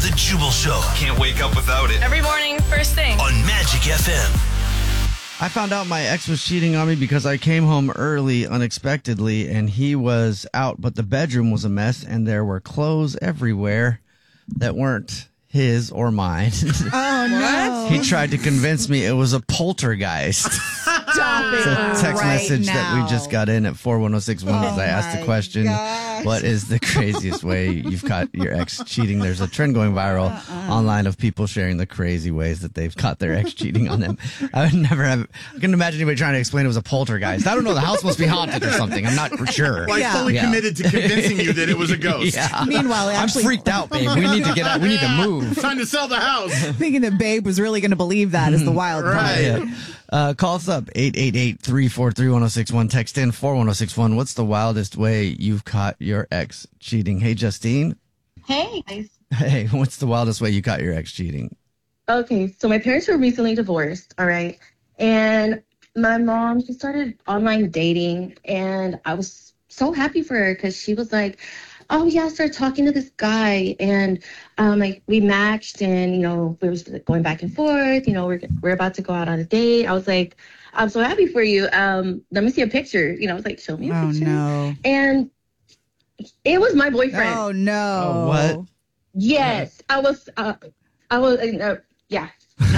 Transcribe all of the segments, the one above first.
The Jubal Show. Can't wake up without it. Every morning, first thing. On Magic FM. I found out my ex was cheating on me because I came home early unexpectedly and he was out, but the bedroom was a mess and there were clothes everywhere that weren't his or mine. Oh, no. He tried to convince me it was a poltergeist. Stop it. It's a text right message now. that we just got in at 41061 as I asked the my question, gosh. what is the craziest way you've caught your ex cheating? There's a trend going viral online of people sharing the crazy ways that they've caught their ex cheating on them. I couldn't imagine anybody trying to explain it was a poltergeist. I don't know, the house must be haunted or something. I'm not sure. Like Yeah. fully Yeah. committed to convincing you that it was a ghost. Yeah. Meanwhile, actually, I'm freaked out, babe. We need to get out. We need to move. Time to sell the house. thinking that Babe was really going to believe that is the wild part. Right. Yeah. Call us up, 888-343-1061. Text in 41061. What's the wildest way you've caught your ex cheating? Hey, Justine. Hey, guys. Hey, what's the wildest way you caught your ex cheating? Okay, so my parents were recently divorced, all right? And my mom, she started online dating, and I was so happy for her because she was like, oh, yeah, I started talking to this guy, and like we matched, and, you know, we were going back and forth, you know, we're about to go out on a date. I was like, I'm so happy for you. Let me see a picture. You know, I was like, show me a Oh, picture. no. And it was my boyfriend. Oh, no. Oh, what? Yes, I was, yeah.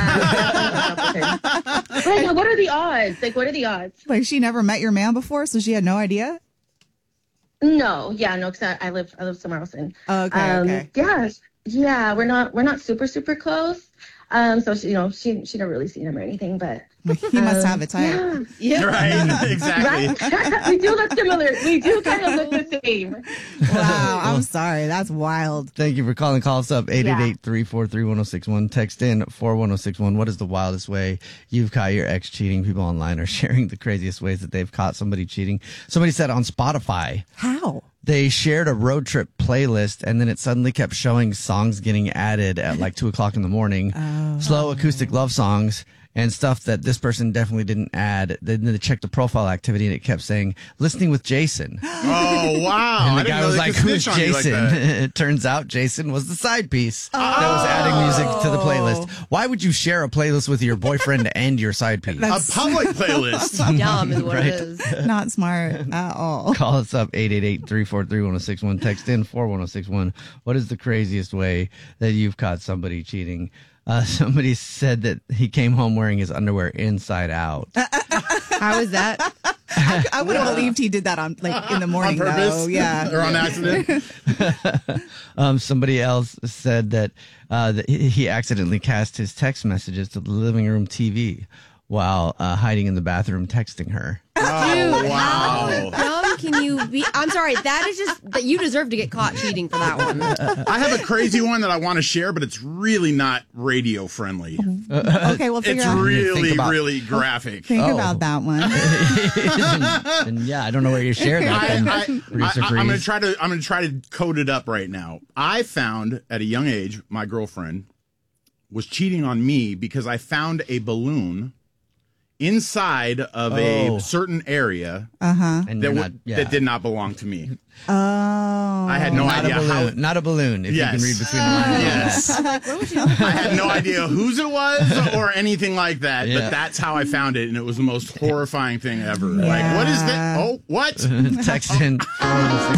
Like, what are the odds? Like, what are the odds? Like, she never met your man before, so she had no idea? No, because I live somewhere else. And Okay. yeah, we're not super close. So she never really seen him or anything, but He must have a type. yeah. Right. Exactly. Right? We do look similar. We do kind of look the same. Wow, I'm sorry. That's wild. Thank you for calling. Call us up, 888-343-1061. Text in 41061. What is the wildest way you've caught your ex cheating? People online are sharing the craziest ways that they've caught somebody cheating. Somebody said on Spotify, How? they shared a road trip playlist and then it suddenly kept showing songs getting added at like 2:00 in the morning. Slow acoustic love songs and stuff that this person definitely didn't add. Then they checked the profile activity and it kept saying, listening with Jason. Oh, wow. And I the didn't guy know was they like, could who's snitch on you like Jason? that. It turns out Jason was the side piece that was adding music to the playlist. Why would you share a playlist with your boyfriend and your side piece? A public playlist. Dumb is what Right. it is. Not smart at all. Call us up, 888-343-1061. Text in 41061. What is the craziest way that you've caught somebody cheating? Somebody said that he came home wearing his underwear inside out. How is that? I would have believed he did that in the morning, On purpose? though. Yeah. Or on accident? Somebody else said that, that he accidentally cast his text messages to the living room TV while hiding in the bathroom texting her. Oh, wow. How dumb can you be? I'm sorry. That is just that you deserve to get caught cheating for that one. I have a crazy one that I want to share, but it's really not radio friendly. Okay, we'll figure It's out. really, Think about- really graphic. Think Oh. about that one. And yeah, I don't know where you shared that. Then, Producer I'm Freeze. gonna try to code it up right now. I found at a young age my girlfriend was cheating on me because I found a balloon inside of Oh. a certain area And that, you're not- yeah. that did not belong to me. Oh. I had no Not a idea how. balloon. Not a balloon, if Yes. you can read between the lines. Yes. I had no idea whose it was or anything like that, Yeah. but that's how I found it, and it was the most horrifying thing ever. Like, what is that? Oh, what? Text in 41061.